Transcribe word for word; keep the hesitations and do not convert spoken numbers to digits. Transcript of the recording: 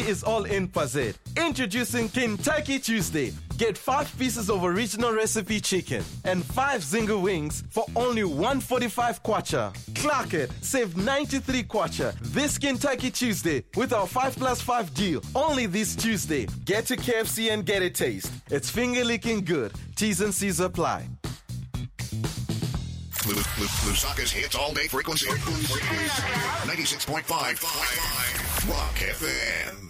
is all in Pazet. Introducing Kentucky Tuesday. Get five pieces of original recipe chicken and five Zinger wings for only one forty-five kwacha. Clock it, save ninety-three kwacha this Kentucky Tuesday with our five plus five deal. Only this Tuesday. Get to K F C and get a taste. It's finger licking good. T's and C's apply. Lusaka's hits all day frequency. ninety-six point five Rock F M.